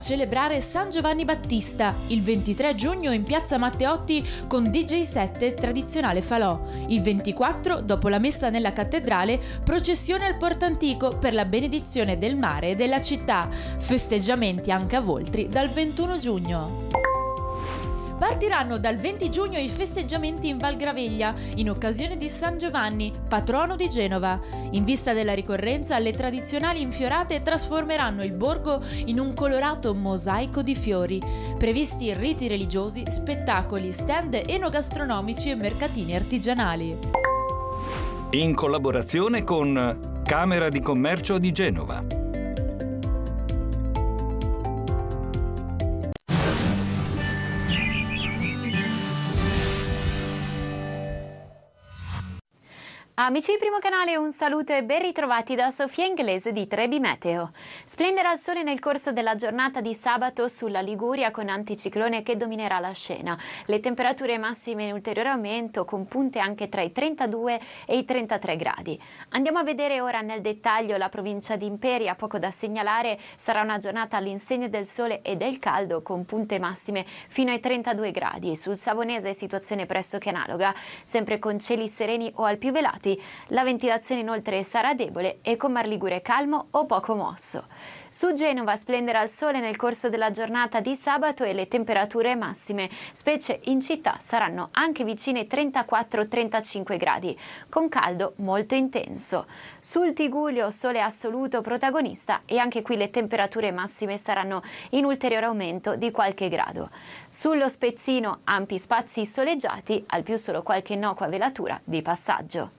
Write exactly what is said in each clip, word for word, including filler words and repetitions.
Celebrare San Giovanni Battista il ventitré giugno in piazza Matteotti con D J set e tradizionale falò. Il ventiquattro, dopo la messa nella cattedrale, processione al Porto Antico per la benedizione del mare e della città. Festeggiamenti anche a Voltri dal ventuno giugno. Partiranno dal venti giugno i festeggiamenti in Val Graveglia, in occasione di San Giovanni, patrono di Genova. In vista della ricorrenza, le tradizionali infiorate trasformeranno il borgo in un colorato mosaico di fiori. Previsti riti religiosi, spettacoli, stand enogastronomici e mercatini artigianali. In collaborazione con Camera di Commercio di Genova. Amici di Primo Canale, un saluto e ben ritrovati da Sofia Inglese di Trebi Meteo. Splenderà il sole nel corso della giornata di sabato sulla Liguria con anticiclone che dominerà la scena. Le temperature massime in ulteriore aumento con punte anche tra i trentadue e i trentatré gradi. Andiamo a vedere ora nel dettaglio la provincia di Imperia. Poco da segnalare, sarà una giornata all'insegna del sole e del caldo con punte massime fino ai trentadue gradi. Sul Savonese situazione pressoché analoga, sempre con cieli sereni o al più velati. La ventilazione inoltre sarà debole e con Mar Ligure calmo o poco mosso. Su Genova splenderà il sole nel corso della giornata di sabato e le temperature massime, specie in città, saranno anche vicine ai trentaquattro trentacinque gradi, con caldo molto intenso. Sul Tigullio sole assoluto protagonista e anche qui le temperature massime saranno in ulteriore aumento di qualche grado. Sullo Spezzino ampi spazi soleggiati, al più solo qualche innocua velatura di passaggio.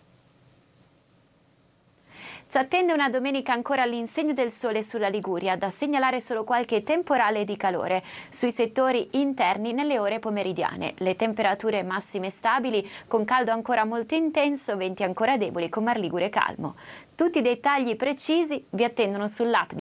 Ci attende una domenica ancora all'insegna del sole sulla Liguria, da segnalare solo qualche temporale di calore sui settori interni nelle ore pomeridiane. Le temperature massime stabili, con caldo ancora molto intenso, venti ancora deboli con Mar Ligure calmo. Tutti i dettagli precisi vi attendono sull'app